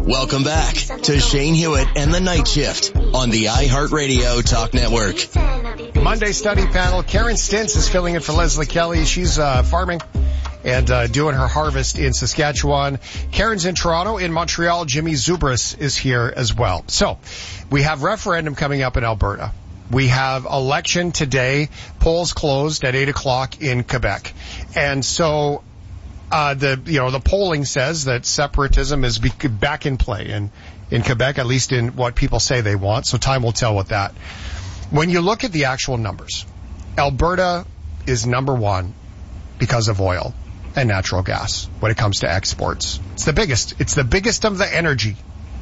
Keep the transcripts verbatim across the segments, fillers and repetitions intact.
Welcome back to Shane Hewitt and the Night Shift on the iHeartRadio Talk Network. Monday study panel. Karen Stintz is filling in for Leslie Kelly. She's uh, farming and uh, doing her harvest in Saskatchewan. Karen's in Toronto. In Montreal, Jimmy Zubris is here as well. So we have referendum coming up in Alberta. We have election today. Polls closed at eight o'clock in Quebec. And so uh the you know the polling says that separatism is be- back in play in in Quebec, at least in what people say they want. So time will tell with that. When you look at the actual numbers, Alberta is number one because of oil and natural gas when it comes to exports. It's the biggest. It's the biggest of the energy.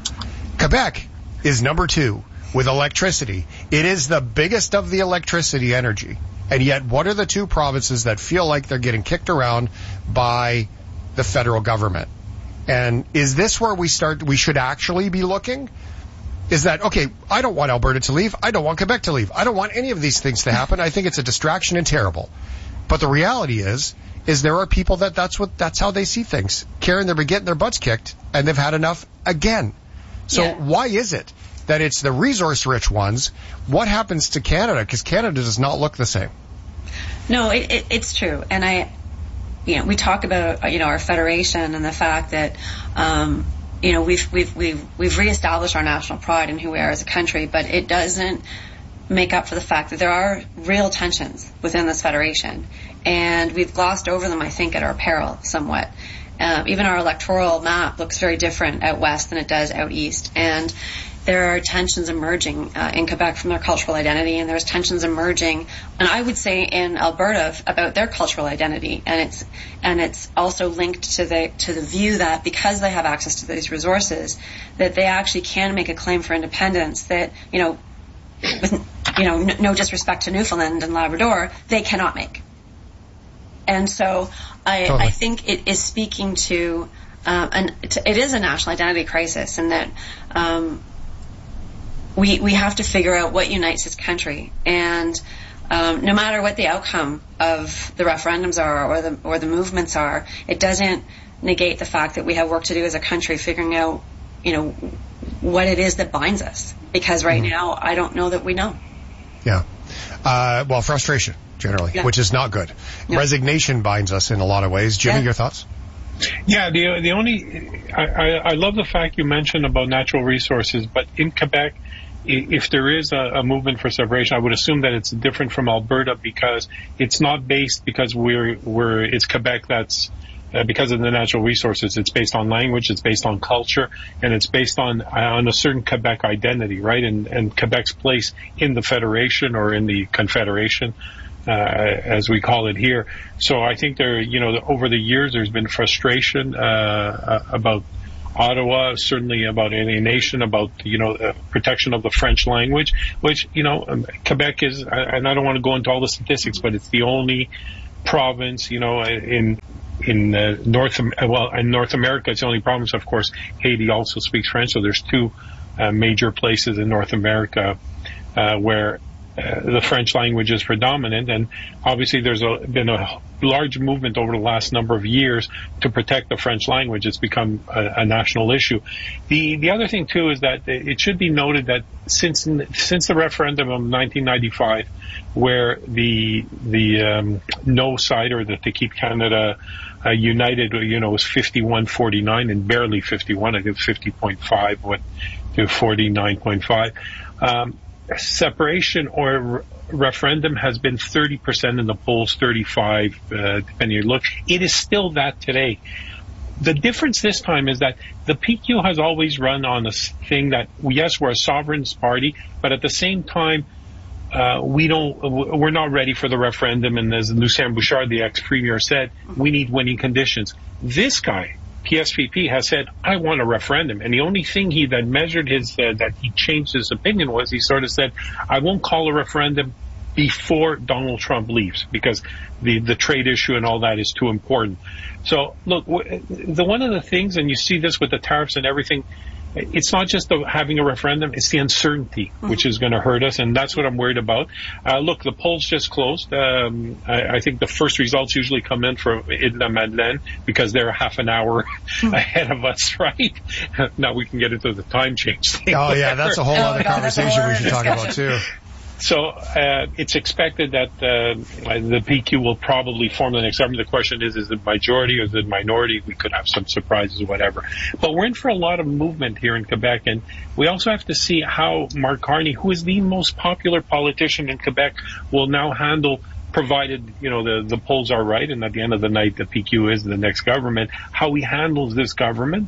Quebec is number two with electricity. It is the biggest of the electricity energy. And yet, what are the two provinces that feel like they're getting kicked around by the federal government? And is this where we start, we should actually be looking? Is that, okay, I don't want Alberta to leave. I don't want Quebec to leave. I don't want any of these things to happen. I think it's a distraction and terrible. But the reality is, is there are people that that's what, that's how they see things. Karen, they've been getting their butts kicked and they've had enough again. So yeah. Why is it that it's the resource-rich ones? What happens to Canada? Because Canada does not look the same. No, it, it, it's true. And I, you know, we talk about, you know, our federation and the fact that, um, you know, we've, we've, we've, we've reestablished our national pride in who we are as a country, but it doesn't make up for the fact that there are real tensions within this federation. And we've glossed over them, I think, at our peril somewhat. Um, even our electoral map looks very different out west than it does out east. And there are tensions emerging uh, in Quebec from their cultural identity, and there's tensions emerging, and I would say in Alberta about their cultural identity, and it's and it's also linked to the to the view that because they have access to these resources, that they actually can make a claim for independence that, you know, with you know no, no disrespect to Newfoundland and Labrador, they cannot make. And so I, totally. I think it is speaking to um, an it is a national identity crisis, and that. Um, We we have to figure out what unites this country, and um, no matter what the outcome of the referendums are or the or the movements are, it doesn't negate the fact that we have work to do as a country figuring out, you know, what it is that binds us. Because right mm-hmm. now, I don't know that we know. Yeah. Uh, well, frustration generally, yeah. which is not good. Yeah. Resignation binds us in a lot of ways. Jimmy, yeah. your thoughts? Yeah, the the only I, I, I love the fact you mentioned about natural resources, but in Quebec, if there is a, a movement for separation, I would assume that it's different from Alberta because it's not based because we're we're it's Quebec that's uh, because of the natural resources. It's based on language, it's based on culture, and it's based on on a certain Quebec identity, right? And and Quebec's place in the federation or in the confederation. Uh, as we call it here. So I think there, you know, over the years there's been frustration uh, about Ottawa, certainly about alienation, about, you know, uh, protection of the French language, which, you know, um, Quebec is, and I don't want to go into all the statistics, but it's the only province, you know, in in uh, North, well, in North America, it's the only province, of course. Haiti also speaks French, so there's two uh, major places in North America uh, where Uh, the French language is predominant, and obviously there's a, been a large movement over the last number of years to protect the French language. It's become a, a national issue. The the other thing too is that it should be noted that since since the referendum of nineteen ninety-five, where the the um, no side, or that to keep Canada uh, united, you know, was fifty-one forty-nine and barely fifty-one. I think fifty point five went to forty-nine point five. Um, Separation or re- referendum has been thirty percent in the polls, thirty-five, uh, depending on your look. It is still that today. The difference this time is that the P Q has always run on a thing that, yes, we're a sovereigns party, but at the same time, uh, we don't, we're not ready for the referendum. And as Lucien Bouchard, the ex-premier, said, we need winning conditions. This guy, P S V P, has said, I want a referendum. And the only thing he that measured his, uh, that he changed his opinion was he sort of said, I won't call a referendum before Donald Trump leaves because the, the trade issue and all that is too important. So look, w- the one of the things, and you see this with the tariffs and everything, it's not just the, having a referendum, it's the uncertainty, mm-hmm. which is going to hurt us, and that's what I'm worried about. Uh, look, the polls just closed. Um, I, I think the first results usually come in for Île-de-Madeleine because they're half an hour mm-hmm. ahead of us, right? Now we can get into the time change thing. Oh, yeah, that's a whole oh, other God, conversation we should talk about, too. So uh, it's expected that uh, the P Q will probably form the next government. The question is, is it majority or is it minority? We could have some surprises or whatever. But we're in for a lot of movement here in Quebec, and we also have to see how Mark Carney, who is the most popular politician in Quebec, will now handle, provided, you know, the, the polls are right, and at the end of the night, the P Q is the next government, how he handles this government.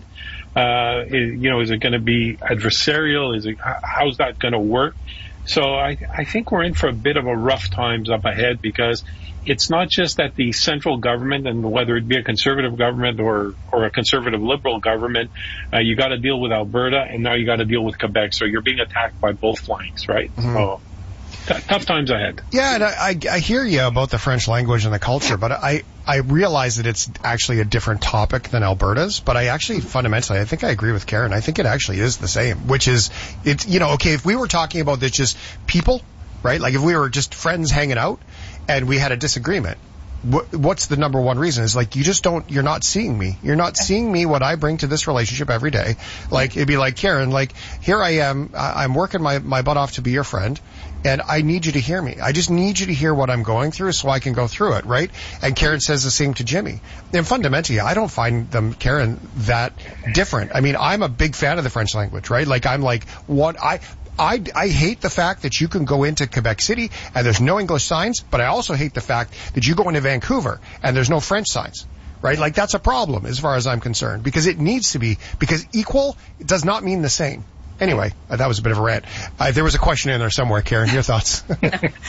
Uh, is, you know, is it going to be adversarial? Is it, how's that going to work? So I, I think we're in for a bit of a rough times up ahead, because it's not just that the central government, and whether it be a conservative government or, or a conservative liberal government, uh, you got to deal with Alberta, and now you got to deal with Quebec. So you're being attacked by both flanks, right? Mm-hmm. So t- tough times ahead. Yeah, and I, I, I hear you about the French language and the culture, but I, I realize that it's actually a different topic than Alberta's, but I actually fundamentally, I think I agree with Karen. I think it actually is the same, which is, it's, you know, okay, if we were talking about this just people, right? Like if we were just friends hanging out and we had a disagreement, wh- what's the number one reason? Is like, you just don't, you're not seeing me. You're not seeing me, what I bring to this relationship every day. Like, it'd be like, Karen, like, here I am, I- I'm working my, my butt off to be your friend. And I need you to hear me. I just need you to hear what I'm going through so I can go through it, right? And Karen says the same to Jimmy. And fundamentally, I don't find them, Karen, that different. I mean, I'm a big fan of the French language, right? Like, I'm like, what, I, I, I hate the fact that you can go into Quebec City and there's no English signs, but I also hate the fact that you go into Vancouver and there's no French signs. Right? Like, that's a problem as far as I'm concerned, because it needs to be, because equal does not mean the same. Anyway, uh, that was a bit of a rant. Uh, there was a question in there somewhere, Karen. Your thoughts? But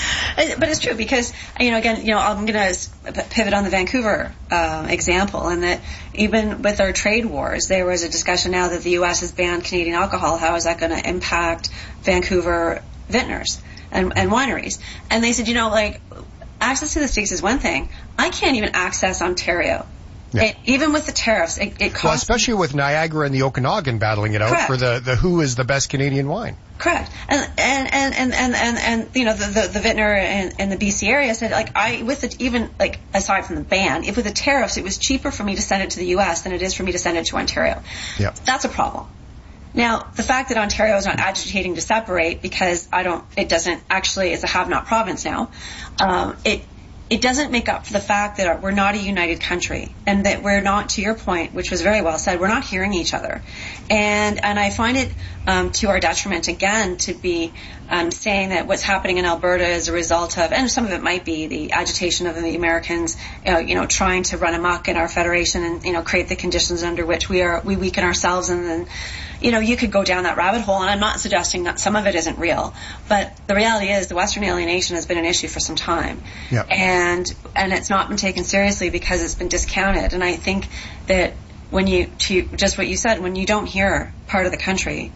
it's true, because, you know, again, you know, I'm going to pivot on the Vancouver uh, example, and that even with our trade wars, there was a discussion now that the U S has banned Canadian alcohol. How is that going to impact Vancouver vintners and, and wineries? And they said, you know, like, access to the States is one thing. I can't even access Ontario. Yeah. It, even with the tariffs, it, it costs... Well, especially with Niagara and the Okanagan battling it out Correct. for the, the who is the best Canadian wine. Correct. And, and, and, and, and, and, and you know, the, the, the vintner in, in the B C area said, like, I, with it, even, like, aside from the ban, if with the tariffs, it was cheaper for me to send it to the U S than it is for me to send it to Ontario. Yeah. That's a problem. Now, the fact that Ontario is not agitating to separate, because I don't, it doesn't actually, it's a have-not province now, um, it, It doesn't make up for the fact that we're not a united country, and that we're not, to your point, which was very well said, we're not hearing each other. And and I find it um, to our detriment, again, to be um, saying that what's happening in Alberta is a result of, and some of it might be the agitation of the Americans, you know, you know trying to run amok in our federation and, you know, create the conditions under which we are we weaken ourselves, and then, you know, you could go down that rabbit hole, and I'm not suggesting that some of it isn't real, but the reality is the Western alienation has been an issue for some time. Yep. And and it's not been taken seriously because it's been discounted. And I think that when you, to just what you said, when you don't hear part of the country,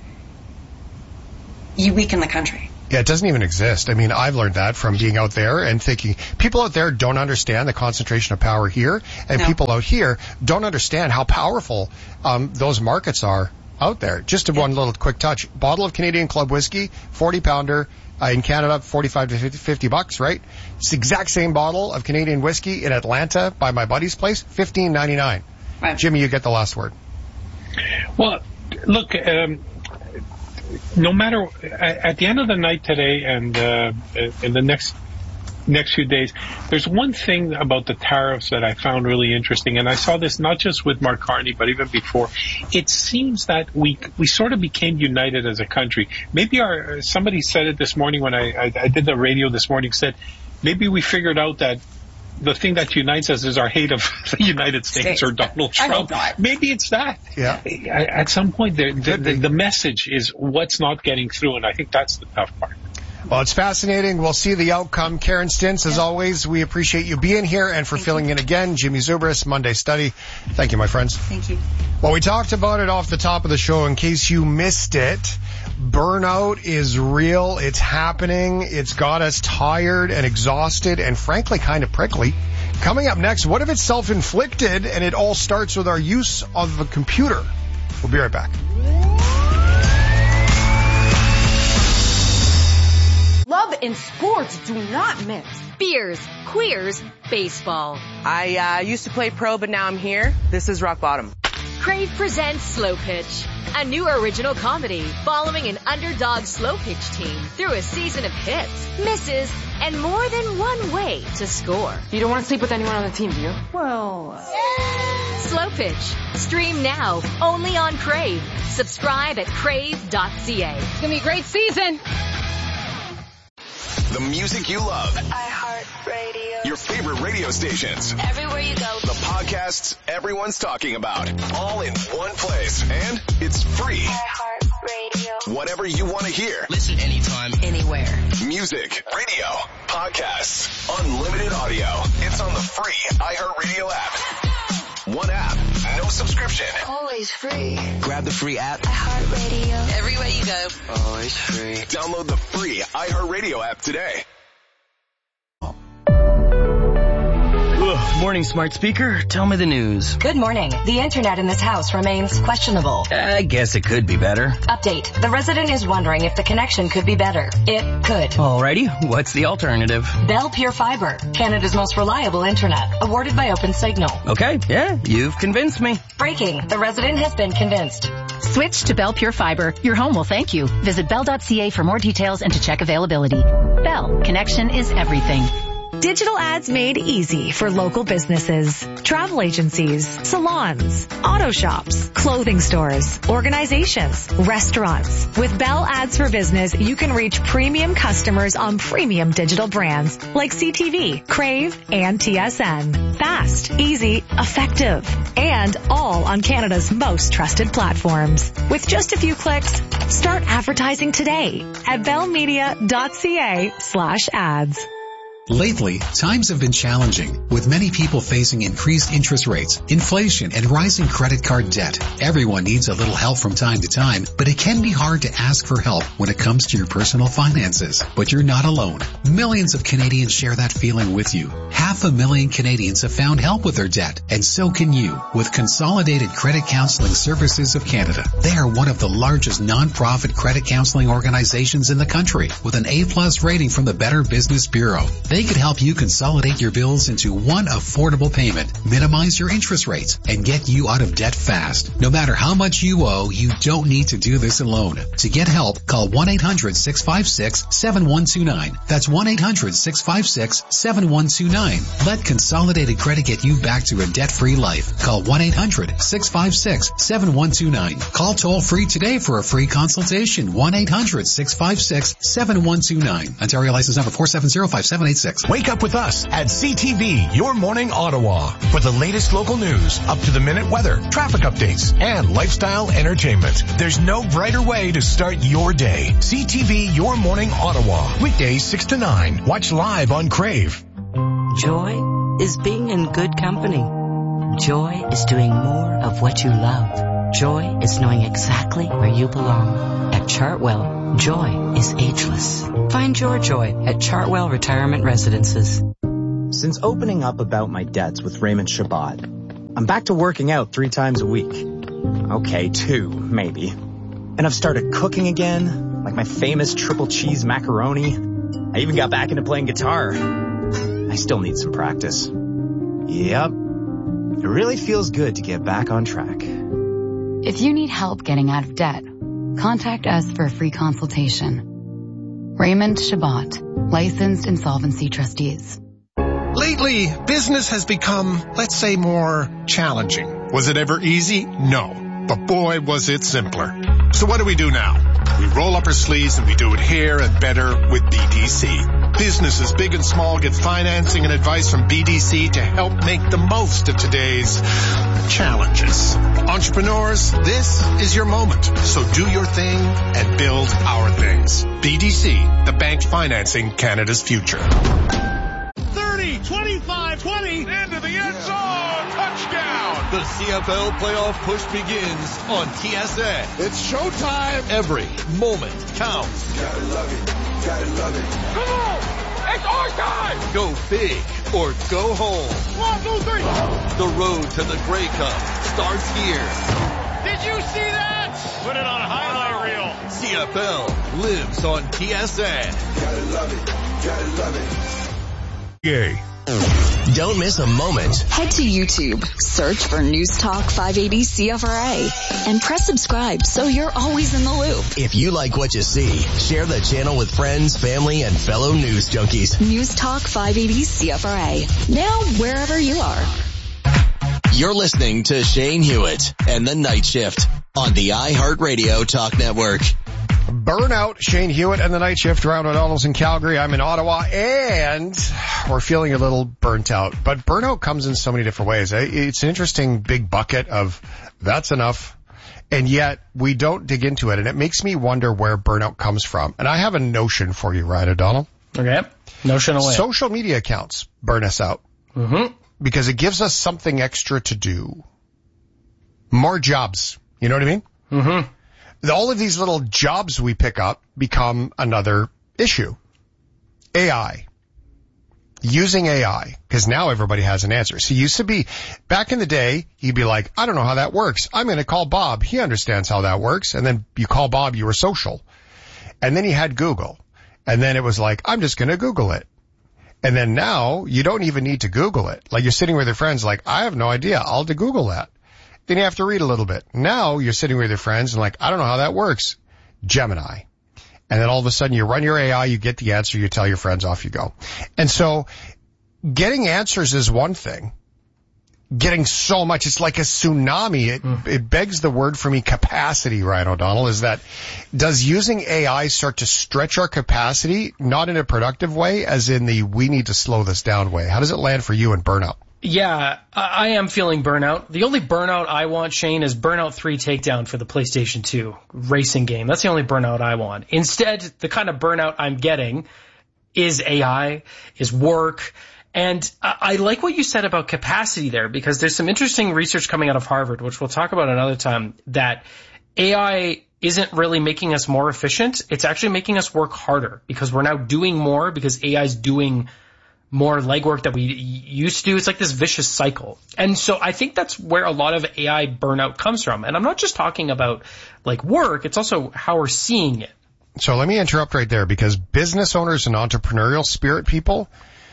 you weaken the country. Yeah, it doesn't even exist. I mean, I've learned that from being out there and thinking people out there don't understand the concentration of power here, and No. people out here don't understand how powerful um, those markets are out there. Just one little quick touch. Bottle of Canadian Club whiskey, forty pounder, uh, in Canada, forty-five to fifty bucks, right? It's the exact same bottle of Canadian whiskey in Atlanta by my buddy's place, fifteen ninety-nine. Right. Jimmy, you get the last word. Well, look, um, no matter, at the end of the night today and uh, in the next next few days, there's one thing about the tariffs that I found really interesting, and I saw this not just with Mark Carney, but even before. It seems that we we sort of became united as a country. Maybe our somebody said it this morning when I, I, I did the radio this morning, said maybe we figured out that the thing that unites us is our hate of the United States, States. or Donald Trump. Maybe it's that. Yeah. At some point, the, the, the, the message is what's not getting through, and I think that's the tough part. Well, it's fascinating. We'll see the outcome. Karen Stintz, as always, we appreciate you being here and for Thank filling you. in again. Jimmy Zubris, Monday Study. Thank you, my friends. Thank you. Well, we talked about it off the top of the show in case you missed it. Burnout is real. It's happening. It's got us tired and exhausted and frankly kind of prickly. Coming up next, what if it's self-inflicted and it all starts with our use of a computer? We'll be right back. Love and sports do not mix. Beers, queers, baseball. I uh, used to play pro, but now I'm here. This is rock bottom. Crave presents Slow Pitch, a new original comedy following an underdog slow pitch team through a season of hits, misses, and more than one way to score. You don't want to sleep with anyone on the team, do you? Well, Slow Pitch. Stream now, only on Crave. Subscribe at crave dot c a. It's going to be a great season. The music you love. iHeartRadio. Your favorite radio stations. Everywhere you go. The podcasts everyone's talking about. All in one place. And it's free. iHeartRadio. Whatever you want to hear. Listen anytime, anywhere. Music, radio, podcasts, unlimited audio. It's on the free iHeartRadio app. One app, no subscription. Always free. Grab the free app. iHeartRadio. Everywhere you go. Always free. Download the free iHeartRadio app today. Ugh, morning, smart speaker. Tell me the news. Good morning. The internet in this house remains questionable. I guess it could be better. Update. The resident is wondering if the connection could be better. It could. Alrighty, what's the alternative? Bell Pure Fiber, Canada's most reliable internet, awarded by OpenSignal. Okay, yeah, you've convinced me. Breaking. The resident has been convinced. Switch to Bell Pure Fiber. Your home will thank you. Visit bell dot c a for more details and to check availability. Bell. Connection is everything. Digital ads made easy for local businesses, travel agencies, salons, auto shops, clothing stores, organizations, restaurants. With Bell Ads for Business, you can reach premium customers on premium digital brands like C T V, Crave, and T S N. Fast, easy, effective, and all on Canada's most trusted platforms. With just a few clicks, start advertising today at bellmedia dot c a slash ads. Lately, times have been challenging, with many people facing increased interest rates, inflation, and rising credit card debt. Everyone needs a little help from time to time, but it can be hard to ask for help when it comes to your personal finances. But you're not alone. Millions of Canadians share that feeling with you. Half a million Canadians have found help with their debt, and so can you with Consolidated Credit Counseling Services of Canada. They are one of the largest non-profit credit counseling organizations in the country, with an A plus rating from the Better Business Bureau. They could help you consolidate your bills into one affordable payment, minimize your interest rates, and get you out of debt fast. No matter how much you owe, you don't need to do this alone. To get help, call one eight hundred six five six seven one two nine. That's one eight hundred six five six seven one two nine. Let Consolidated Credit get you back to a debt-free life. Call one eight hundred six five six seven one two nine. Call toll free today for a free consultation. one eight hundred six five six seven one two nine. Ontario license number four seven zero five seven eight six. Wake up with us at C T V, Your Morning Ottawa, for the latest local news, up-to-the-minute weather, traffic updates, and lifestyle entertainment. There's no brighter way to start your day. C T V, Your Morning Ottawa, weekdays six to nine. Watch live on Crave. Joy is being in good company. Joy is doing more of what you love. Joy is knowing exactly where you belong. At Chartwell, joy is ageless. Find your joy at Chartwell Retirement Residences. Since opening up about my debts with Raymond Shabbat, I'm back to working out three times a week. Okay, two, maybe. And I've started cooking again, like my famous triple cheese macaroni. I even got back into playing guitar. I still need some practice. Yep. It really feels good to get back on track. If you need help getting out of debt, contact us for a free consultation. Raymond Shabbat, licensed insolvency trustees. Lately, business has become, let's say, more challenging. Was it ever easy? No. But boy, was it simpler. So what do we do now? We roll up our sleeves and we do it here and better with B D C. Businesses big and small get financing and advice from B D C to help make the most of today's challenges. Entrepreneurs, this is your moment. So do your thing and build our things. B D C, the bank financing Canada's future. thirty, twenty-five, twenty, into the end zone, touchdown. The C F L playoff push begins on T S N. It's showtime. Every moment counts. Gotta love it. Gotta love it. Come on. It's our time. Go big or go home. One, two, three. The road to the Grey Cup starts here. Did you see that? Put it on a highlight reel. C F L lives on T S N. Gotta love it. Gotta love it. Yay. Don't miss a moment. Head to YouTube, search for News Talk five eighty C F R A, and press subscribe so you're always in the loop. If you like what you see, share the channel with friends, family, and fellow news junkies. News Talk five eighty C F R A. Now wherever you are. You're listening to Shane Hewitt and the Night Shift on the iHeartRadio Talk Network. Burnout, Shane Hewitt and the Night Shift around O'Donnell's in Calgary. I'm in Ottawa, and we're feeling a little burnt out. But burnout comes in so many different ways. It's an interesting big bucket of that's enough, and yet we don't dig into it. And it makes me wonder where burnout comes from. And I have a notion for you, right, O'Donnell? Okay. Notion away. Social media accounts burn us out. Mm-hmm. Because it gives us something extra to do. More jobs. You know what I mean? Mm-hmm. All of these little jobs we pick up become another issue. A I. Using A I. Because now everybody has an answer. So it used to be, back in the day, you'd be like, I don't know how that works. I'm going to call Bob. He understands how that works. And then you call Bob, you were social. And then you had Google. And then it was like, I'm just going to Google it. And then now you don't even need to Google it. Like you're sitting with your friends like, I have no idea. I'll to Google that. Then you have to read a little bit. Now you're sitting with your friends and like, I don't know how that works. Gemini. And then all of a sudden you run your A I, you get the answer, you tell your friends, off you go. And so getting answers is one thing. Getting so much, it's like a tsunami. It, mm. it begs the word for me, capacity, Ryan O'Donnell, is that does using A I start to stretch our capacity, not in a productive way, as in the we need to slow this down way? How does it land for you in burnout? Yeah, I am feeling burnout. The only burnout I want, Shane, is Burnout three Takedown for the PlayStation two racing game. That's the only burnout I want. Instead, the kind of burnout I'm getting is A I, is work. And I like what you said about capacity there, because there's some interesting research coming out of Harvard, which we'll talk about another time, that A I isn't really making us more efficient. It's actually making us work harder because we're now doing more because A I is doing more legwork that we used to do. It's like this vicious cycle. And so I think that's where a lot of A I burnout comes from. And I'm not just talking about like work, it's also how we're seeing it. So let me interrupt right there, because business owners and entrepreneurial spirit people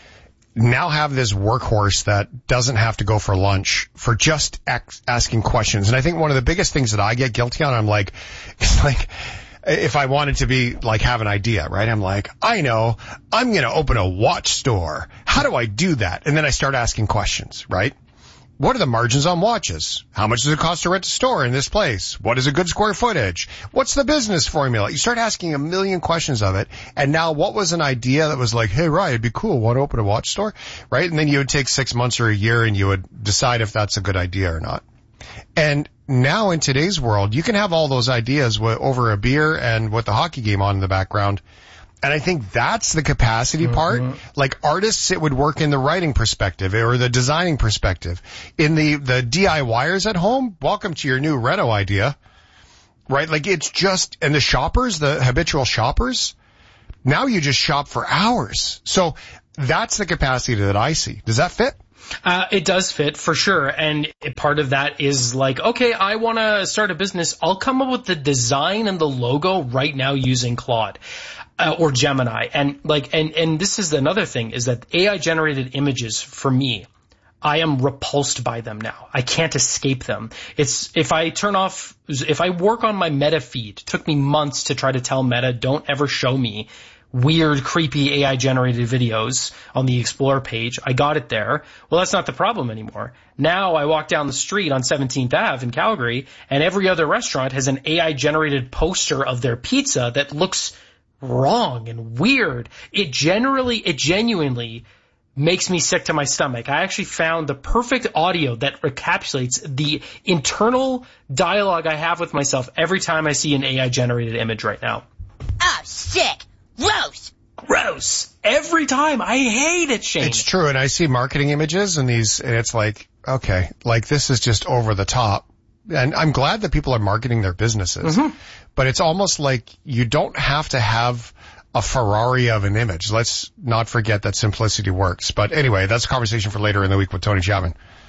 now have this workhorse that doesn't have to go for lunch for just ac- asking questions. And I think one of the biggest things that I get guilty on, I'm like, it's like, if I wanted to be like, have an idea, right? I'm like, I know, I'm going to open a watch store. How do I do that? And then I start asking questions, right? What are the margins on watches? How much does it cost to rent a store in this place? What is a good square footage? What's the business formula? You start asking a million questions of it. And now what was an idea that was like, hey, Ryan, it'd be cool. Want to open a watch store? Right? And then you would take six months or a year and you would decide if that's a good idea or not. And now in today's world, you can have all those ideas w- over a beer and with the hockey game on in the background. And I think that's the capacity part. Mm-hmm. Like artists, it would work in the writing perspective or the designing perspective. In the, the DIYers at home, welcome to your new reno idea, right? Like it's just, and the shoppers, the habitual shoppers, now you just shop for hours. So that's the capacity that I see. Does that fit? Uh, it does fit for sure. And part of that is like, okay, I want to start a business. I'll come up with the design and the logo right now using Claude. Uh, or Gemini. And like, and, and this is another thing, is that A I generated images for me, I am repulsed by them now. I can't escape them. It's, if I turn off, if I work on my Meta feed, it took me months to try to tell Meta, don't ever show me weird, creepy A I generated videos on the Explore page. I got it there. Well, that's not the problem anymore. Now I walk down the street on seventeenth Avenue in Calgary and every other restaurant has an A I generated poster of their pizza that looks wrong and weird. It generally, it genuinely makes me sick to my stomach. I actually found the perfect audio that encapsulates the internal dialogue I have with myself every time I see an A I generated image right now. Oh, sick. Gross. Gross. Every time. I hate it, Shane. It's true. And I see marketing images and these, and it's like, okay, like this is just over the top. And I'm glad that people are marketing their businesses. Mm-hmm. But it's almost like you don't have to have a Ferrari of an image. Let's not forget that simplicity works. But anyway, that's a conversation for later in the week with Tony Chapman.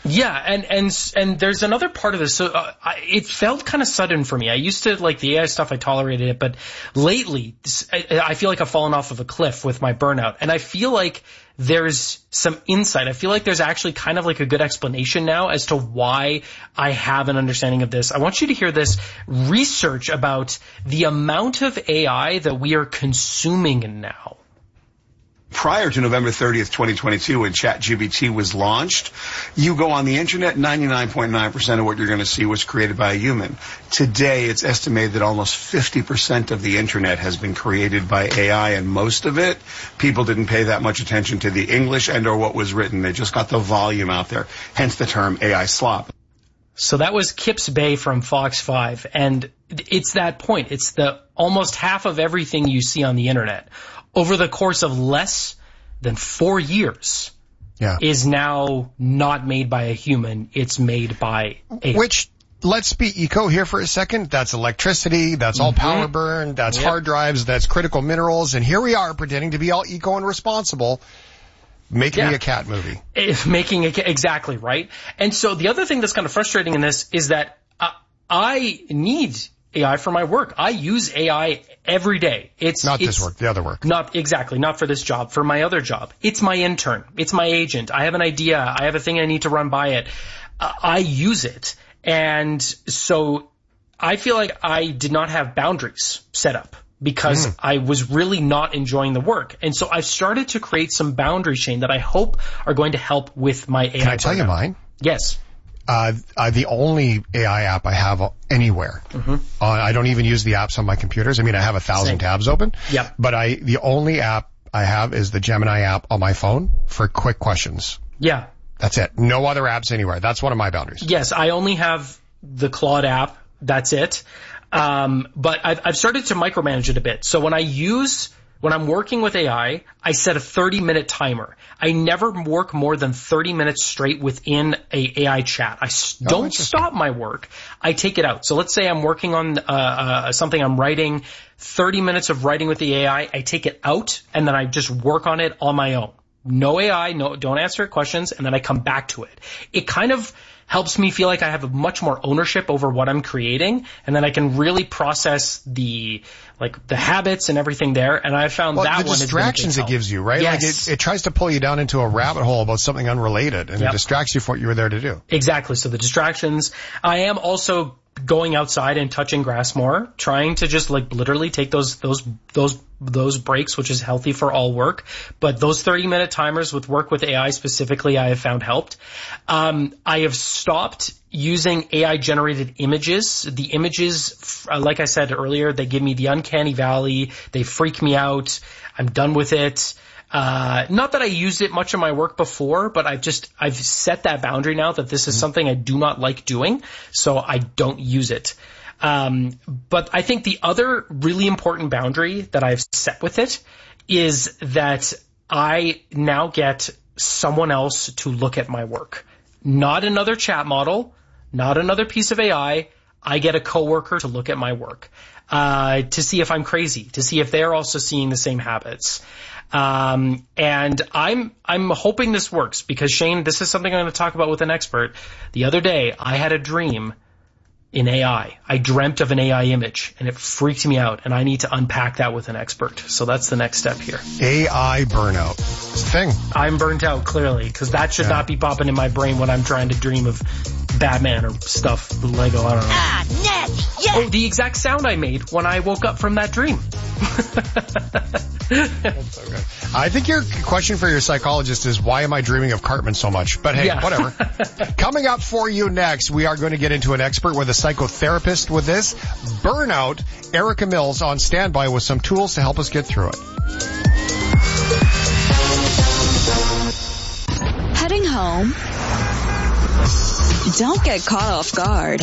Yeah, and and and there's another part of this. So uh, I, it felt kind of sudden for me. I used to like the A I stuff. I tolerated it, but lately I, I feel like I've fallen off of a cliff with my burnout, and I feel like there's some insight. I feel like there's actually kind of like a good explanation now as to why I have an understanding of this. I want you to hear this research about the amount of A I that we are consuming now. Prior to November thirtieth, twenty twenty-two, when ChatGPT was launched, you go on the internet, ninety-nine point nine percent of what you're going to see was created by a human. Today, it's estimated that almost fifty percent of the internet has been created by A I, and most of it, people didn't pay that much attention to the English and or what was written. They just got the volume out there, hence the term A I slop. So that was Kips Bay from Fox five, and it's that point. It's the almost half of everything you see on the internet over the course of less than four years yeah. is now not made by a human. It's made by A I. Which, let's be eco here for a second. That's electricity. That's all mm-hmm. power burn. That's yep. hard drives. That's critical minerals. And here we are pretending to be all eco and responsible, making yeah. a cat movie. If making a cat, exactly, right? And so the other thing that's kind of frustrating in this is that uh, I need A I for my work. I use A I every day. It's not it's, this work, the other work. Not exactly, not for this job, for my other job. It's my intern. It's my agent. I have an idea. I have a thing I need to run by it. Uh, I use it. And so I feel like I did not have boundaries set up because mm. I was really not enjoying the work. And so I've started to create some boundaries, Shane, that I hope are going to help with my A I. Can I tell burnout. you mine? Yes. Uh, uh, the only A I app I have anywhere. Mm-hmm. Uh, I don't even use the apps on my computers. I mean, I have a thousand Same. tabs open. Yep. But I, the only app I have is the Gemini app on my phone for quick questions. Yeah. That's it. No other apps anywhere. That's one of my boundaries. Yes, I only have the Claude app. That's it. Um, but I've, I've started to micromanage it a bit. So when I use, when I'm working with A I, I set a thirty minute timer. I never work more than thirty minutes straight within a A I chat. I oh, don't stop my work. I take it out. So let's say I'm working on uh, uh, something I'm writing, thirty minutes of writing with the A I. I take it out and then I just work on it on my own. No A I, no, don't answer questions, and then I come back to it. It kind of helps me feel like I have much more ownership over what I'm creating, and then I can really process the, like, the habits and everything there, and I found well, that the one distractions it gives you, right? Yes. Like it, it tries to pull you down into a rabbit hole about something unrelated, and yep. it distracts you from what you were there to do. Exactly, so the distractions. I am also going outside and touching grass more, trying to just like literally take those those those those breaks, which is healthy for all work. But those thirty minute timers with work with A I specifically, I have found helped. Um, I have stopped using A I generated images. The images, like I said earlier, they give me the uncanny valley. They freak me out. I'm done with it. Uh, not that I used it much in my work before, but I've just, I've set that boundary now that this is mm-hmm. something I do not like doing, so I don't use it. Um, but I think the other really important boundary that I've set with it is that I now get someone else to look at my work. Not another chat model, not another piece of A I. I get a coworker to look at my work, uh, to see if I'm crazy, to see if they're also seeing the same habits. Um, and I'm, I'm hoping this works because Shane, this is something I'm going to talk about with an expert. The other day, I had a dream in A I. I dreamt of an A I image and it freaked me out, and I need to unpack that with an expert. So that's the next step here. A I burnout. It's a thing. I'm burnt out, clearly, because that should yeah. not be popping in my brain when I'm trying to dream of Batman or stuff, Lego, I don't know. Ah, nasty, yeah. Oh, the exact sound I made when I woke up from that dream. That's so good. I think your question for your psychologist is, why am I dreaming of Cartman so much? But hey, yeah. whatever. Coming up for you next, we are going to get into an expert with a psychotherapist with this. Burnout. Erica Mills on standby with some tools to help us get through it. Heading home? Don't get caught off guard.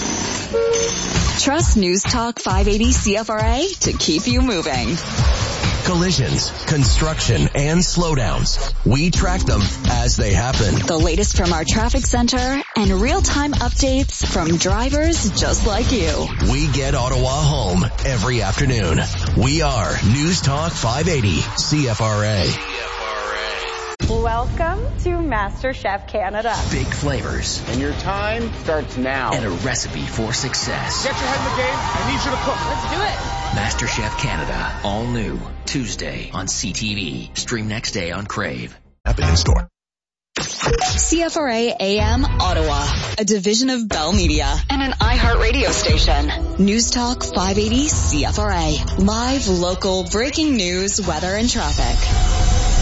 Trust News Talk five eighty C F R A to keep you moving. Collisions, construction, and slowdowns. We track them as they happen. The latest from our traffic center and real-time updates from drivers just like you. We get Ottawa home every afternoon. We are News Talk five eighty C F R A. Welcome to MasterChef Canada. Big flavors. And your time starts now. And a recipe for success. Get your head in the game. I need you to cook. Let's do it. MasterChef Canada. All new. Tuesday on C T V. Stream next day on Crave. App in store. C F R A A M Ottawa, a division of Bell Media and an iHeartRadio station. News Talk five eighty C F R A. Live, local, breaking news, weather, and traffic.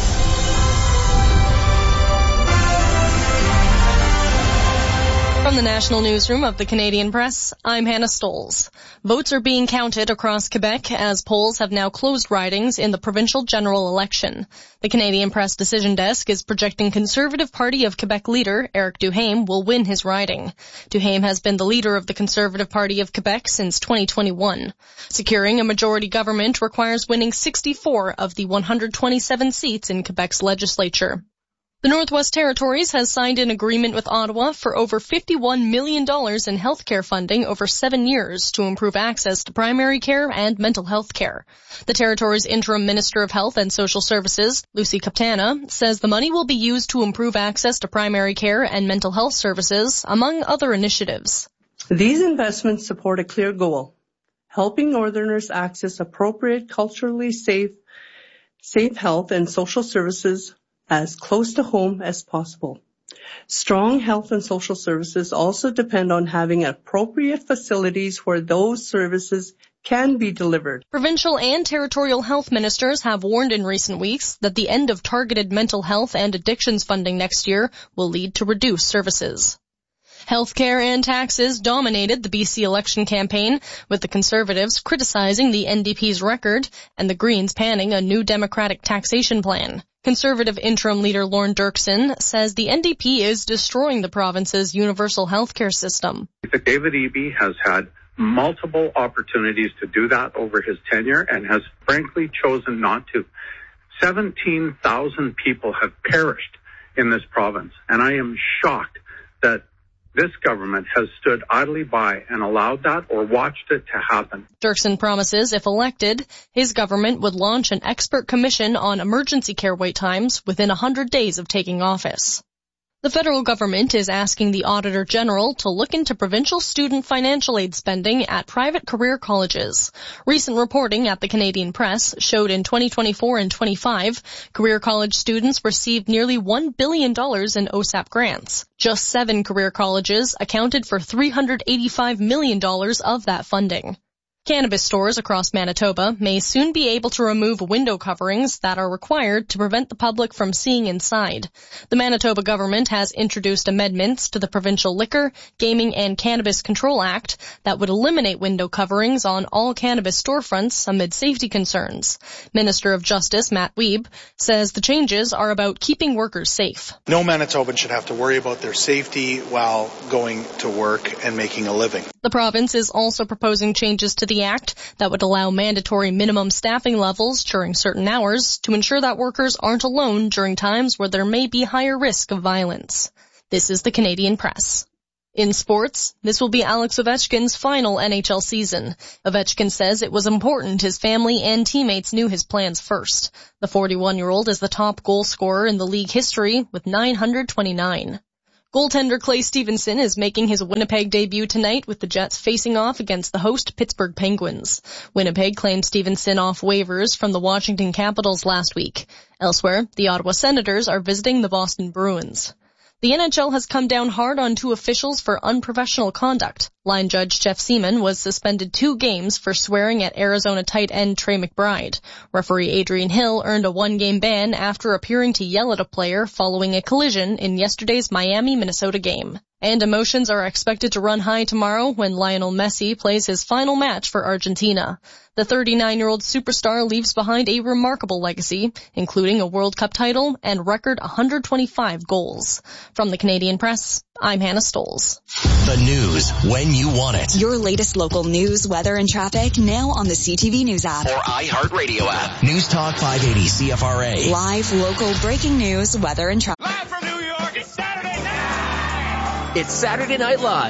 From the National Newsroom of the Canadian Press, I'm Hannah Stolz. Votes are being counted across Quebec as polls have now closed ridings in the provincial general election. The Canadian Press Decision Desk is projecting Conservative Party of Quebec leader Eric Duhaime will win his riding. Duhaime has been the leader of the Conservative Party of Quebec since twenty twenty-one. Securing a majority government requires winning sixty-four of the one hundred twenty-seven seats in Quebec's legislature. The Northwest Territories has signed an agreement with Ottawa for over fifty-one million dollars in healthcare funding over seven years to improve access to primary care and mental health care. The Territory's interim Minister of Health and Social Services, Lucy Captana, says the money will be used to improve access to primary care and mental health services, among other initiatives. These investments support a clear goal, helping Northerners access appropriate, culturally safe, safe health and social services as close to home as possible. Strong health and social services also depend on having appropriate facilities where those services can be delivered. Provincial and territorial health ministers have warned in recent weeks that the end of targeted mental health and addictions funding next year will lead to reduced services. Healthcare and taxes dominated the B C election campaign, with the Conservatives criticizing the N D P's record and the Greens panning a new Democratic taxation plan. Conservative interim leader Lorne Dirksen says the N D P is destroying the province's universal healthcare system. David Eby has had multiple opportunities to do that over his tenure and has frankly chosen not to. seventeen thousand people have perished in this province, and I am shocked that this government has stood idly by and allowed that or watched it to happen. Dirksen promises if elected, his government would launch an expert commission on emergency care wait times within one hundred days of taking office. The federal government is asking the Auditor General to look into provincial student financial aid spending at private career colleges. Recent reporting at the Canadian Press showed in twenty twenty-four and twenty-five, career college students received nearly one billion dollars in O S A P grants. Just seven career colleges accounted for three hundred eighty-five million dollars of that funding. Cannabis stores across Manitoba may soon be able to remove window coverings that are required to prevent the public from seeing inside. The Manitoba government has introduced amendments to the Provincial Liquor, Gaming and Cannabis Control Act that would eliminate window coverings on all cannabis storefronts amid safety concerns. Minister of Justice Matt Wiebe says the changes are about keeping workers safe. No Manitoban should have to worry about their safety while going to work and making a living. The province is also proposing changes to the Act that would allow mandatory minimum staffing levels during certain hours to ensure that workers aren't alone during times where there may be higher risk of violence. This is the Canadian Press. In sports, this will be Alex Ovechkin's final N H L season. Ovechkin says it was important his family and teammates knew his plans first. The forty-one-year-old is the top goal scorer in the league history with nine hundred twenty-nine. Goaltender Clay Stevenson is making his Winnipeg debut tonight with the Jets facing off against the host Pittsburgh Penguins. Winnipeg claimed Stevenson off waivers from the Washington Capitals last week. Elsewhere, the Ottawa Senators are visiting the Boston Bruins. The N H L has come down hard on two officials for unprofessional conduct. Line judge Jeff Seaman was suspended two games for swearing at Arizona tight end Trey McBride. Referee Adrian Hill earned a one-game ban after appearing to yell at a player following a collision in yesterday's Miami-Minnesota game. And emotions are expected to run high tomorrow when Lionel Messi plays his final match for Argentina. The thirty-nine-year-old superstar leaves behind a remarkable legacy, including a World Cup title and record one hundred twenty-five goals. From the Canadian Press, I'm Hannah Stolz. The news when you want it. Your latest local news, weather, and traffic now on the C T V News app. Or iHeartRadio app. News Talk five eighty C F R A. Live, local, breaking news, weather, and traffic. Live from New York, it's Saturday night! It's Saturday Night Live.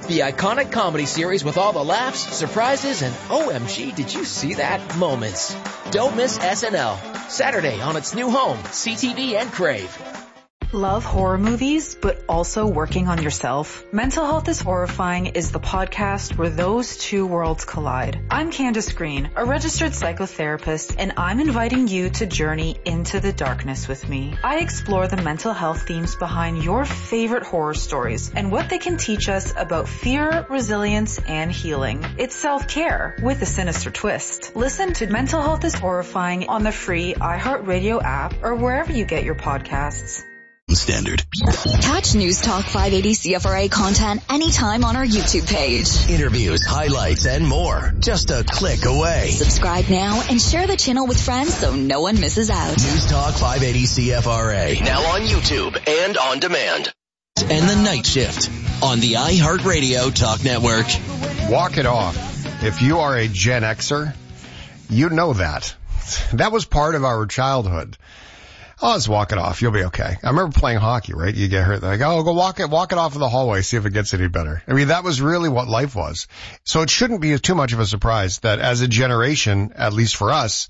The iconic comedy series with all the laughs, surprises, and O M G, did you see that moments. Don't miss S N L. Saturday on its new home, C T V and Crave. Love horror movies, but also working on yourself? Mental Health is Horrifying is the podcast where those two worlds collide. I'm Candace Green, a registered psychotherapist, and I'm inviting you to journey into the darkness with me. I explore the mental health themes behind your favorite horror stories and what they can teach us about fear, resilience, and healing. It's self-care with a sinister twist. Listen to Mental Health is Horrifying on the free iHeartRadio app or wherever you get your podcasts. Standard. Catch News Talk five eighty C F R A content anytime on our YouTube page. Interviews, highlights, and more. Just a click away. Subscribe now and share the channel with friends so no one misses out. News Talk five eighty C F R A. Now on YouTube and on demand. And the Night Shift on the iHeartRadio Talk Network. Walk it off. If you are a Gen Xer, you know that. That was part of our childhood. Oh, let's walk it off. You'll be okay. I remember playing hockey, right? You get hurt. They're like, oh, go walk it, walk it off in the hallway, see if it gets any better. I mean, that was really what life was. So it shouldn't be too much of a surprise that as a generation, at least for us,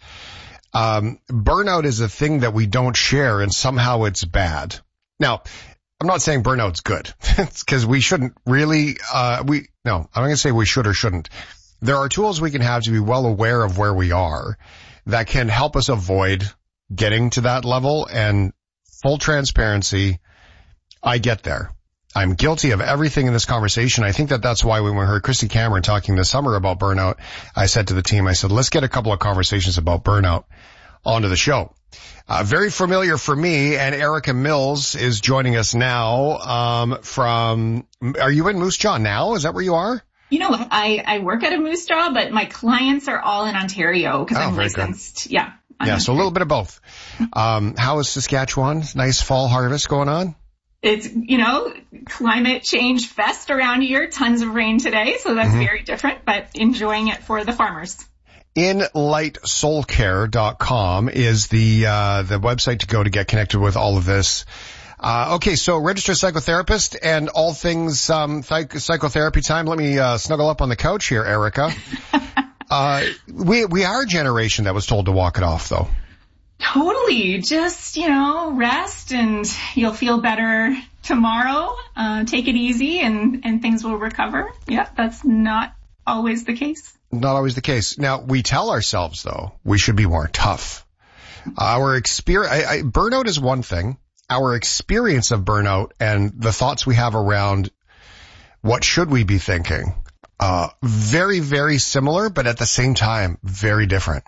um, burnout is a thing that we don't share and somehow it's bad. Now, I'm not saying burnout's good. It's because we shouldn't really, uh, we, no, I'm not going to say we should or shouldn't. There are tools we can have to be well aware of where we are that can help us avoid getting to that level. And full transparency, I get there. I'm guilty of everything in this conversation. I think that that's why when we heard Christy Cameron talking this summer about burnout, I said to the team, I said, let's get a couple of conversations about burnout onto the show. Uh, very familiar for me, and Erica Mills is joining us now um, from, are you in Moose Jaw now? Is that where you are? You know, I, I work at a Moose Jaw, but my clients are all in Ontario because oh, I'm licensed. Good. Yeah. Yeah, so a little bit of both. Um, how is Saskatchewan? Nice fall harvest going on? It's, you know, climate change fest around here. Tons of rain today, so that's mm-hmm. very different, but enjoying it for the farmers. in light soul care dot com is the uh the website to go to get connected with all of this. Uh okay, so registered psychotherapist and all things um psych- psychotherapy time. Let me uh snuggle up on the couch here, Erica. Uh, we, we are a generation that was told to walk it off, though. Totally. Just, you know, rest and you'll feel better tomorrow. Uh, take it easy and, and things will recover. Yeah, that's not always the case. Not always the case. Now, we tell ourselves, though, we should be more tough. Our experience, I, I, burnout is one thing. Our experience of burnout and the thoughts we have around what should we be thinking Uh, very, very similar, but at the same time, very different.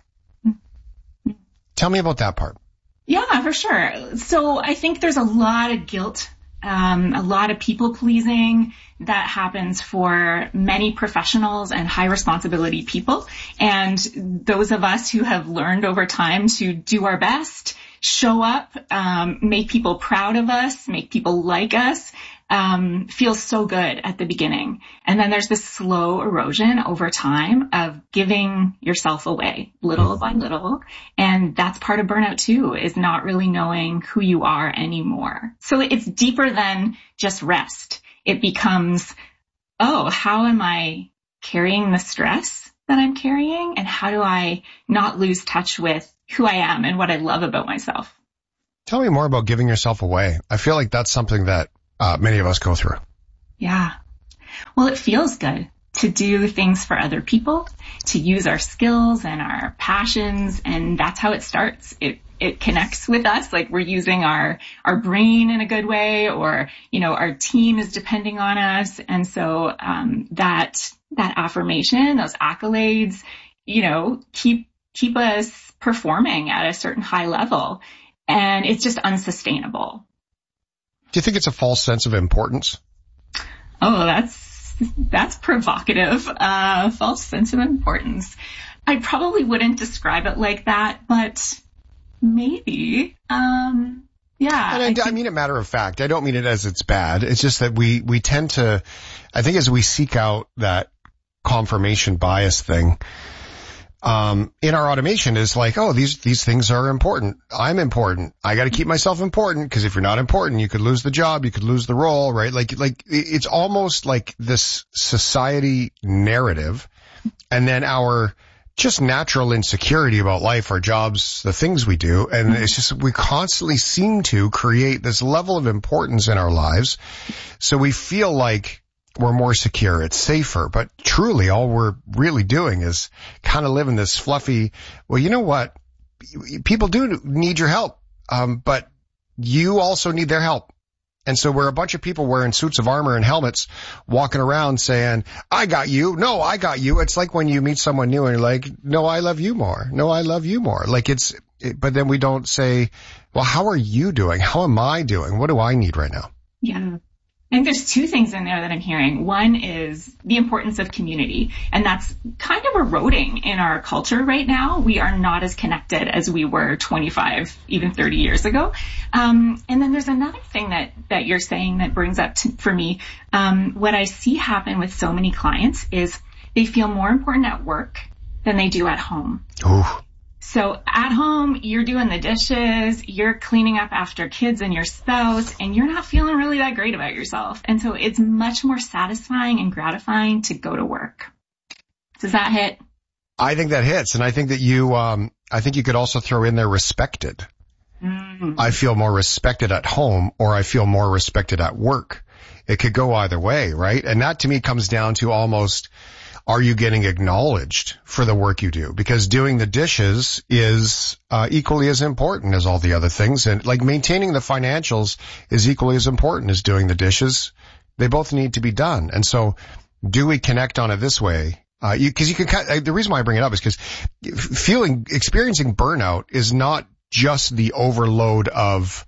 Tell me about that part. Yeah, for sure. So I think there's a lot of guilt, um, a lot of people pleasing that happens for many professionals and high responsibility people. And those of us who have learned over time to do our best, show up, um, make people proud of us, make people like us, um, feels so good at the beginning. And then there's this slow erosion over time of giving yourself away little by little. And that's part of burnout too, is not really knowing who you are anymore. So it's deeper than just rest. It becomes, oh, how am I carrying the stress that I'm carrying? And how do I not lose touch with who I am and what I love about myself? Tell me more about giving yourself away. I feel like that's something that Uh, many of us go through. Yeah. Well, it feels good to do things for other people, to use our skills and our passions. And that's how it starts. It, it connects with us. Like we're using our, our brain in a good way, or, you know, our team is depending on us. And so, um, that, that affirmation, those accolades, you know, keep, keep us performing at a certain high level. And it's just unsustainable. Do you think it's a false sense of importance? Oh, that's, that's provocative. Uh, false sense of importance. I probably wouldn't describe it like that, but maybe. Um, yeah. And I, I, think, I mean it matter of fact. I don't mean it as it's bad. It's just that we, we tend to, I think as we seek out that confirmation bias thing, um, in our automation is like, oh, these, these things are important. I'm important. I got to keep myself important because if you're not important, you could lose the job. You could lose the role, right? Like, like it's almost like this society narrative and then our just natural insecurity about life, our jobs, the things we do. And it's just, we constantly seem to create this level of importance in our lives. So we feel like we're more secure. It's safer. But truly all we're really doing is kind of living this fluffy, well, you know what? People do need your help. Um, but you also need their help. And so we're a bunch of people wearing suits of armor and helmets walking around saying, I got you. No, I got you. It's like when you meet someone new and you're like, no, I love you more. No, I love you more. Like it's, it, but then we don't say, well, how are you doing? How am I doing? What do I need right now? Yeah. I think there's two things in there that I'm hearing. One is the importance of community, and that's kind of eroding in our culture right now. We are not as connected as we were twenty-five, even thirty years ago. Um, and then there's another thing that, that you're saying that brings up to, for me, um, what I see happen with so many clients is they feel more important at work than they do at home. Ooh. So at home, you're doing the dishes, you're cleaning up after kids and your spouse, and you're not feeling really that great about yourself. And so it's much more satisfying and gratifying to go to work. Does that hit? I think that hits. And I think that you, um, I think you could also throw in there respected. Mm-hmm. I feel more respected at home or I feel more respected at work. It could go either way, right? And that to me comes down to almost, are you getting acknowledged for the work you do? Because doing the dishes is uh, equally as important as all the other things. And like maintaining the financials is equally as important as doing the dishes. They both need to be done. And so do we connect on it this way? Uh, you, cause you can, the reason why I bring it up is because feeling, experiencing burnout is not just the overload of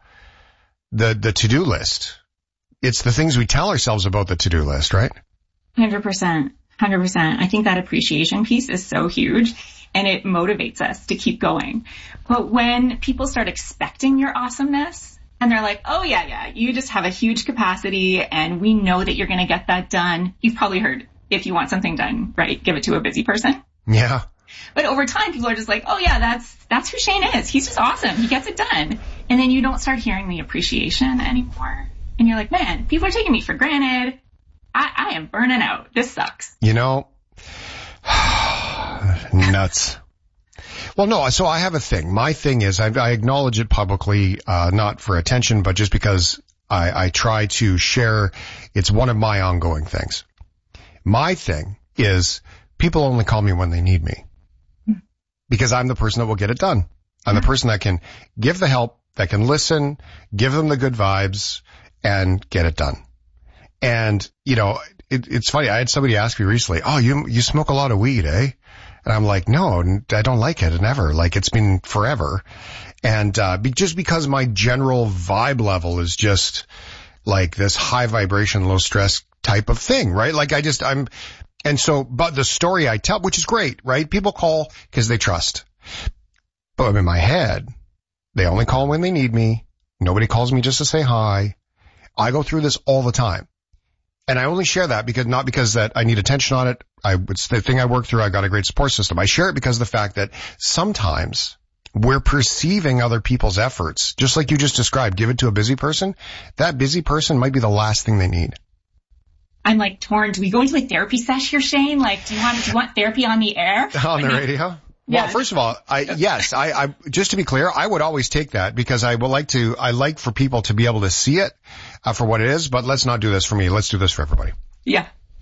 the, the to-do list. It's the things we tell ourselves about the to-do list, right? one hundred percent. one hundred percent. I think that appreciation piece is so huge and it motivates us to keep going. But when people start expecting your awesomeness and they're like, oh yeah, yeah, you just have a huge capacity and we know that you're going to get that done. You've probably heard if you want something done, right, give it to a busy person. Yeah. But over time, people are just like, oh yeah, that's, that's who Shane is. He's just awesome. He gets it done. And then you don't start hearing the appreciation anymore. And you're like, man, people are taking me for granted. I, I am burning out. This sucks. You know, nuts. Well, no, so I have a thing. My thing is I, I acknowledge it publicly, uh, not for attention, but just because I, I try to share. It's one of my ongoing things. My thing is people only call me when they need me because I'm the person that will get it done. I'm the person that can give the help, that can listen, give them the good vibes and get it done. And, you know, it, it's funny. I had somebody ask me recently, oh, you, you smoke a lot of weed, eh? And I'm like, no, I don't like it. Never. Like it's been forever. And, uh, be, just because my general vibe level is just like this high vibration, low stress type of thing, right? Like I just, I'm, and so, but the story I tell, which is great, right? People call because they trust. But I'm in my head. They only call when they need me. Nobody calls me just to say hi. I go through this all the time. And I only share that because, not because that I need attention on it. I, it's the thing I work through. I got a great support system. I share it because of the fact that sometimes we're perceiving other people's efforts, just like you just described, give it to a busy person. That busy person might be the last thing they need. I'm like torn. Do we go into a therapy sesh here, Shane? Like, do you want, do you want therapy on the air? On the radio? Yeah. Well, first of all, I, yes, I, I, just to be clear, I would always take that because I would like to, I like for people to be able to see it uh, for what it is, but let's not do this for me. Let's do this for everybody. Yeah.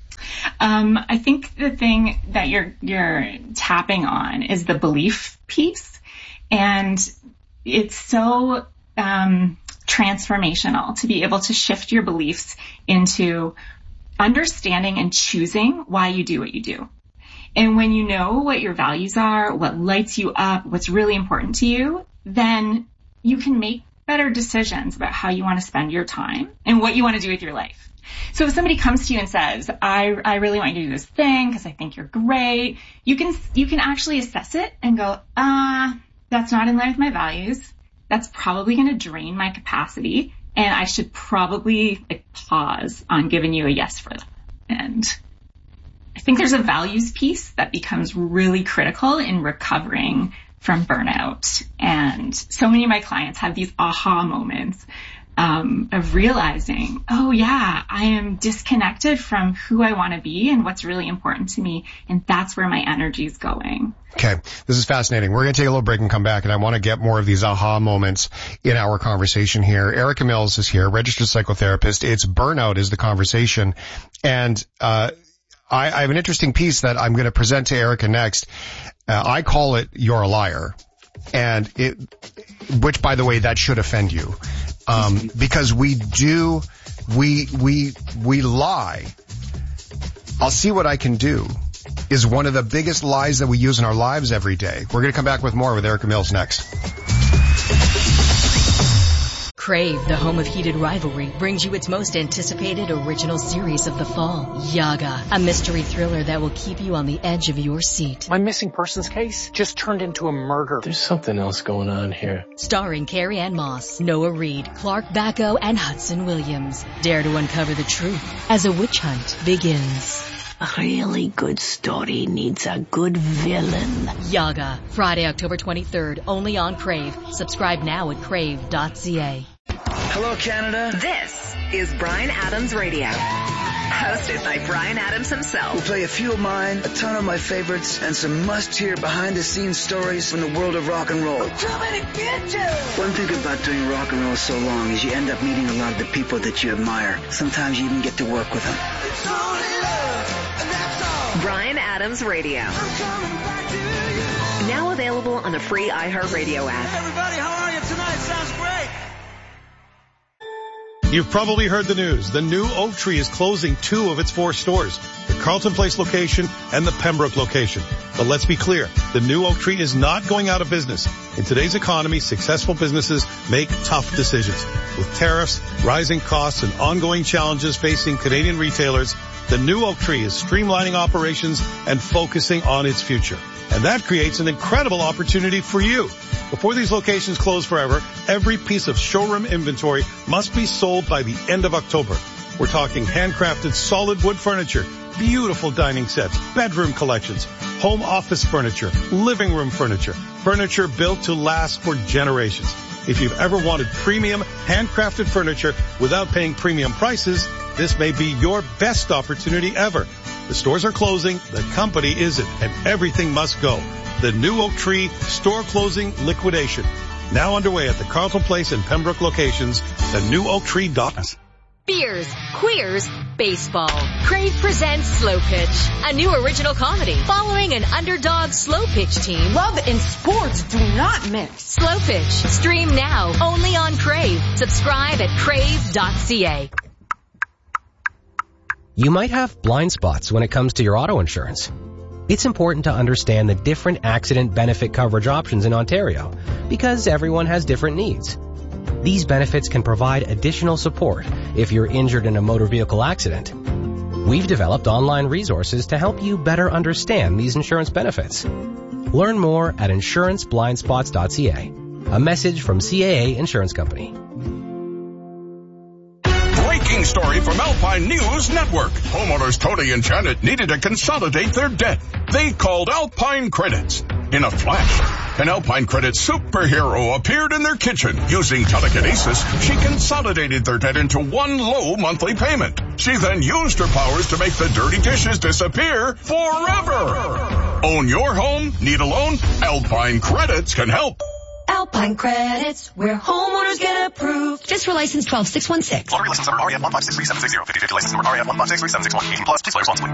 Um, I think the thing that you're, you're tapping on is the belief piece. And it's so, um, transformational to be able to shift your beliefs into understanding and choosing why you do what you do. And when you know what your values are, what lights you up, what's really important to you, then you can make better decisions about how you want to spend your time and what you want to do with your life. So if somebody comes to you and says, I, I really want you to do this thing because I think you're great, you can, you can actually assess it and go, uh, that's not in line with my values. That's probably going to drain my capacity. And I should probably like, pause on giving you a yes for that. And I think there's a values piece that becomes really critical in recovering from burnout. And so many of my clients have these aha moments um, of realizing, oh yeah, I am disconnected from who I want to be and what's really important to me. And that's where my energy is going. Okay. This is fascinating. We're going to take a little break and come back, and I want to get more of these aha moments in our conversation here. Erica Mills is here, registered psychotherapist. It's burnout is the conversation. And, uh, I, I have an interesting piece that I'm going to present to Erica next. Uh, I call it You're a Liar. And it, which by the way, that should offend you. Um, because we do, we, we, we lie. I'll see what I can do is one of the biggest lies that we use in our lives every day. We're going to come back with more with Erica Mills next. Crave, the home of heated rivalry, brings you its most anticipated original series of the fall, Yaga, a mystery thriller that will keep you on the edge of your seat. My missing persons case just turned into a murder. There's something else going on here. Starring Carrie Ann Moss, Noah Reid, Clark Bacco, and Hudson Williams. Dare to uncover the truth as a witch hunt begins. A really good story needs a good villain. Yaga, Friday, October twenty-third, only on Crave. Subscribe now at crave dot c a. Hello, Canada. This is Bryan Adams Radio. Hosted by Bryan Adams himself. We'll play a few of mine, a ton of my favorites, and some must-hear behind-the-scenes stories from the world of rock and roll. Too many bitches! One thing about doing rock and roll so long is you end up meeting a lot of the people that you admire. Sometimes you even get to work with them. It's only love, and that's all. Bryan Adams Radio. I'm coming back to you. Now available on the free iHeartRadio app. Hey everybody, how are you tonight? Sounds great. You've probably heard the news. The new Oak Tree is closing two of its four stores, the Carleton Place location and the Pembroke location. But let's be clear, the new Oak Tree is not going out of business. In today's economy, successful businesses make tough decisions. With tariffs, rising costs, and ongoing challenges facing Canadian retailers, the new Oak Tree is streamlining operations and focusing on its future. And that creates an incredible opportunity for you. Before these locations close forever, every piece of showroom inventory must be sold by the end of October. We're talking handcrafted solid wood furniture, beautiful dining sets, bedroom collections, home office furniture, living room furniture, furniture built to last for generations. If you've ever wanted premium handcrafted furniture without paying premium prices, this may be your best opportunity ever. The stores are closing, the company isn't, and everything must go. The new Oak Tree store closing liquidation. Now underway at the Carleton Place and Pembroke locations, the new oak tree dot net. Beers, queers, baseball. Crave presents Slow Pitch, a new original comedy following an underdog slow pitch team. Love and sports do not mix. Slow Pitch, stream now, only on Crave. Subscribe at crave dot c a. You might have blind spots when it comes to your auto insurance. It's important to understand the different accident benefit coverage options in Ontario because everyone has different needs. These benefits can provide additional support if you're injured in a motor vehicle accident. We've developed online resources to help you better understand these insurance benefits. Learn more at insurance blind spots dot c a. A message from C A A Insurance Company. Breaking story from Alpine News Network. Homeowners Tony and Janet needed to consolidate their debt. They called Alpine Credits. In a flash, an Alpine Credits superhero appeared in their kitchen. Using telekinesis, she consolidated their debt into one low monthly payment. She then used her powers to make the dirty dishes disappear forever. Own your home? Need a loan? Alpine Credits can help. Alpine Credits, where homeowners get approved. Just for license twelve six one six. Lottery license number R E M one five six three seven six zero. fifty fifty license number R E M one five six three seven six one. eighteen plus. Please play responsibly.